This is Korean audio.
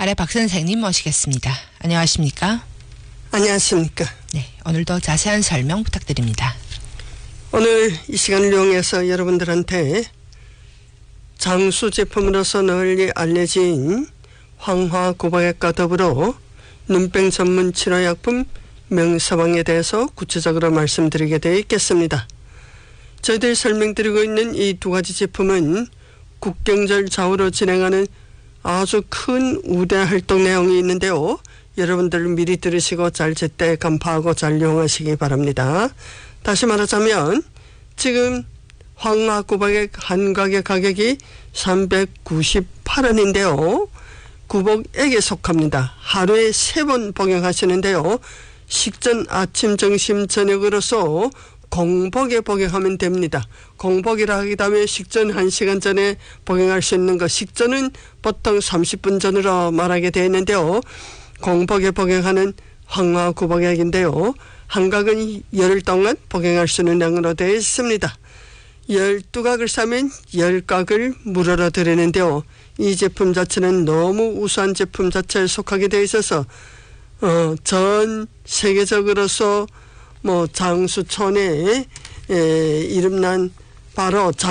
아래 박 선생님 모시겠습니다. 안녕하십니까? 안녕하십니까? 네, 오늘도 자세한 설명 부탁드립니다. 오늘 이 시간을 이용해서 여러분들한테 장수 제품으로서 널리 알려진 황화고박액과 더불어 눈병 전문 치료약품 명사방에 대해서 구체적으로 말씀드리게 되어 있겠습니다. 저희들이 설명드리고 있는 이 두 가지 제품은 국경절 좌우로 진행하는 아주 큰 우대 활동 내용이 있는데요. 여러분들 미리 들으시고 잘 제때 간파하고 잘 이용하시기 바랍니다. 다시 말하자면 지금 황화고박액 한 가게 가격이 398원인데요. 구복액에 속합니다. 하루에 3번 복용하시는데요. 식전 아침 점심 저녁으로서 공복에 복용하면 됩니다. 공복이라 하기 때문에 식전 1시간 전에 복용할 수 있는 것, 식전은 보통 30분 전으로 말하게 되어 있는데요. 공복에 복용하는 황화고박액인데요. 한 각은 열흘 동안 복용할 수 있는 양으로 되어 있습니다. 12각을 사면 10각을 무료로 드리는데요. 이 제품 자체는 너무 우수한 제품 자체에 속하게 되어 있어서 전 세계적으로서 장수촌에 이름난 바로